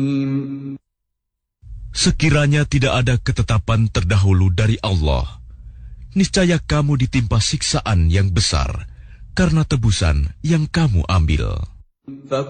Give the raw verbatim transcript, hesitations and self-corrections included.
Sekiranya tidak ada ketetapan terdahulu dari Allah, niscaya kamu ditimpa siksaan yang besar karena tebusan yang kamu ambil.